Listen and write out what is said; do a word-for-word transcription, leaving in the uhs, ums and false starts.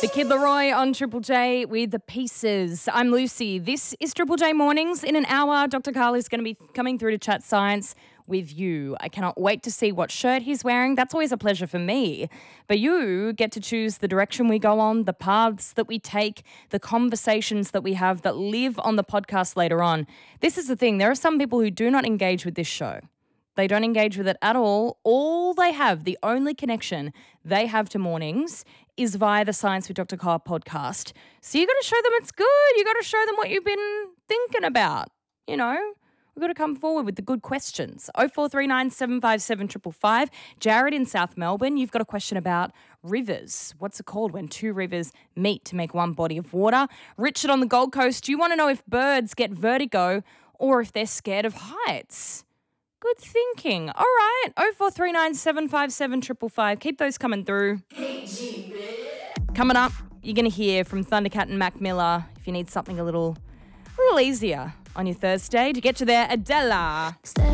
The Kid Leroy on Triple J with the Pieces. I'm Lucy. This is Triple J Mornings. In an hour, Doctor Carl is going to be coming through to chat science with you. I cannot wait to see what shirt he's wearing. That's always a pleasure for me. But you get to choose the direction we go on, the paths that we take, the conversations that we have that live on the podcast later on. This is the thing. There are some people who do not engage with this show. They don't engage with it at all. All they have, the only connection they have to mornings is via the Science with Doctor Carl podcast. So you got to show them it's good. You got to show them what you've been thinking about. You know, we've got to come forward with the good questions. oh four three nine, seven five seven, five five five. Jared in South Melbourne, you've got a question about rivers. What's it called when two rivers meet to make one body of water? Richard on the Gold Coast, you want to know if birds get vertigo or if they're scared of heights? Good thinking. All right. oh four three nine, seven five seven, five five five. Keep those coming through. Coming up, you're going to hear from Thundercat and Mac Miller if you need something a little, a little easier on your Thursday. To get you there, Adela.